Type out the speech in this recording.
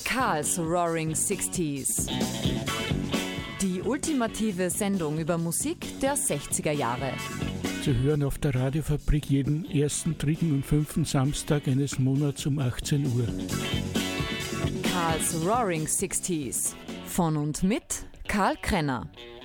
Karls Roaring Sixties. Die ultimative Sendung über Musik der 60er Jahre. Zu hören auf der Radiofabrik jeden ersten, dritten und fünften Samstag eines Monats um 18 Uhr. Karls Roaring Sixties. Von und mit Karl Krenner.